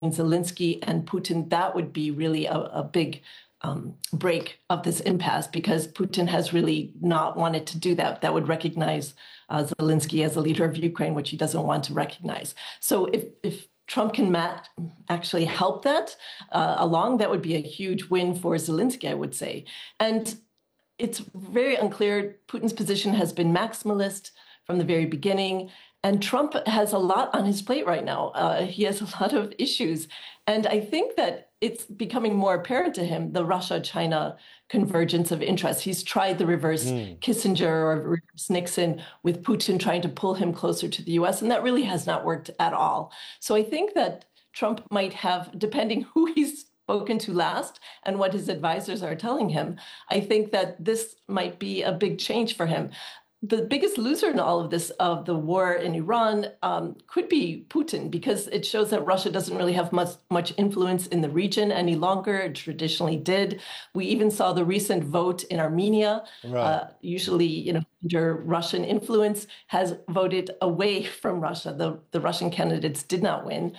Zelensky and Putin, that would be really a big break of this impasse, because Putin has really not wanted to do that. That would recognize Zelensky as a leader of Ukraine, which he doesn't want to recognize. So if Trump can actually help that along, that would be a huge win for Zelensky, I would say. And it's very unclear. Putin's position has been maximalist from the very beginning. And Trump has a lot on his plate right now. He has a lot of issues. And I think that it's becoming more apparent to him, the Russia-China convergence of interests. He's tried the reverse Kissinger or reverse Nixon, with Putin trying to pull him closer to the US, and that really has not worked at all. So I think that Trump might have, depending who he's spoken to last and what his advisors are telling him, I think that this might be a big change for him. The biggest loser in all of this, of the war in Iran, could be Putin, because it shows that Russia doesn't really have much influence in the region any longer. It traditionally did. We even saw the recent vote in Armenia, usually, under Russian influence, has voted away from Russia. The Russian candidates did not win.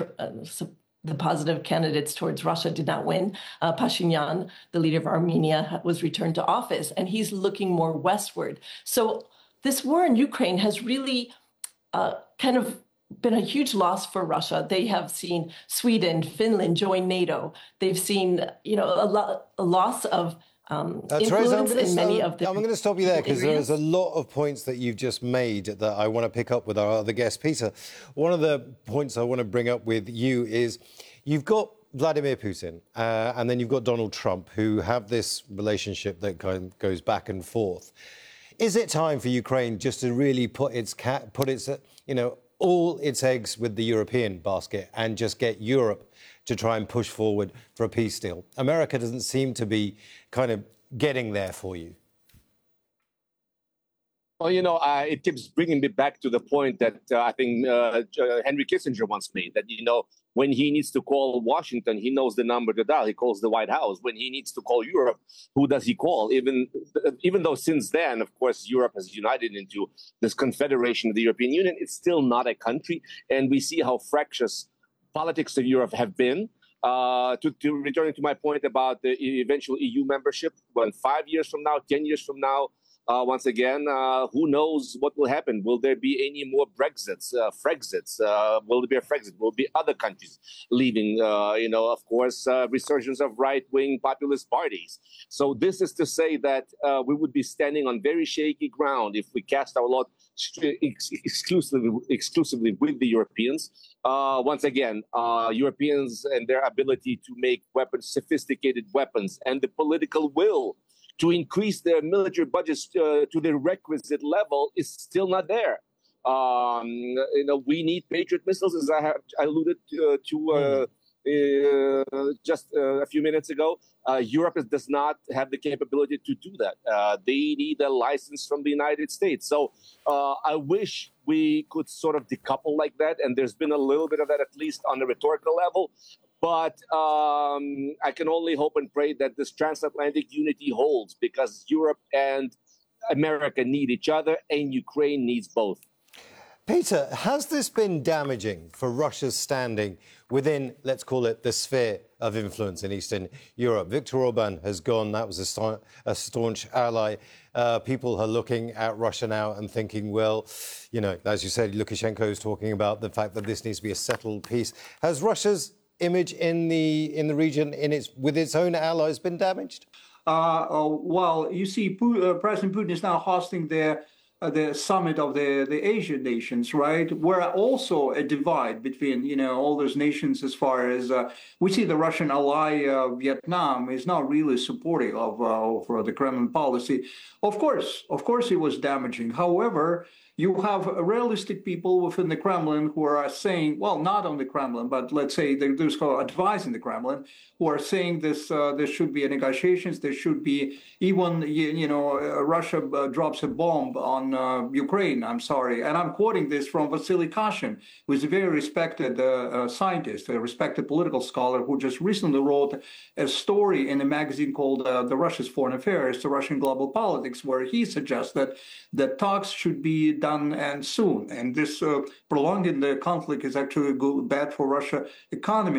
The positive candidates towards Russia did not win. Pashinyan, the leader of Armenia, was returned to office, and he's looking more westward. So this war in Ukraine has really kind of been a huge loss for Russia. They have seen Sweden, Finland join NATO. They've seen, a loss of influence in many of the... I'm going to stop you there, because there's a lot of points that you've just made that I want to pick up with our other guest, Peter. One of the points I want to bring up with you is you've got Vladimir Putin and then you've got Donald Trump, who have this relationship that kind of goes back and forth. Is it time for Ukraine just to really put its all its eggs with the European basket and just get Europe to try and push forward for a peace deal? America doesn't seem to be kind of getting there for you. Well, it keeps bringing me back to the point that I think Henry Kissinger once made, that, when he needs to call Washington, he knows the number to dial. He calls the White House. When he needs to call Europe, who does he call? Even though since then, of course, Europe has united into this confederation of the European Union, it's still not a country. And we see how fractious politics of Europe have been. To returning to my point about the eventual EU membership, when 5 years from now, 10 years from now, once again, who knows what will happen? Will there be any more Brexits, Frexits? Will there be a Frexit? Will there be other countries leaving? Of course, resurgence of right-wing populist parties. So this is to say that we would be standing on very shaky ground if we cast our lot exclusively with the Europeans. Once again, Europeans and their ability to make weapons, sophisticated weapons, and the political will to increase their military budgets to the requisite level is still not there. We need Patriot missiles, as I have alluded to just a few minutes ago. Europe does not have the capability to do that. They need a license from the United States. So I wish we could sort of decouple like that. And there's been a little bit of that, at least on the rhetorical level. But I can only hope and pray that this transatlantic unity holds, because Europe and America need each other, and Ukraine needs both. Peter, has this been damaging for Russia's standing within, let's call it, the sphere of influence in Eastern Europe? Viktor Orban has gone. That was a staunch ally. People are looking at Russia now and thinking, well, as you said, Lukashenko is talking about the fact that this needs to be a settled peace. Has Russia's image in the region, with its own allies, been damaged? Well, you see, President Putin is now hosting the summit of the Asian nations, right? Where also a divide between, all those nations, as far as we see the Russian ally Vietnam is not really supportive of the Kremlin policy. Of course, it was damaging. However, you have realistic people within the Kremlin who are saying, well, not on the Kremlin, but let's say those who are advising the Kremlin, who are saying this: there should be negotiations. There should be even, Russia drops a bomb on Ukraine. I'm sorry, and I'm quoting this from Vasily Kashin, who is a very respected scientist, a respected political scholar, who just recently wrote a story in a magazine called "The Russia's Foreign Affairs: The Russian Global Politics," where he suggests that talks should be done and soon, and this prolonging the conflict is actually bad for Russia economy.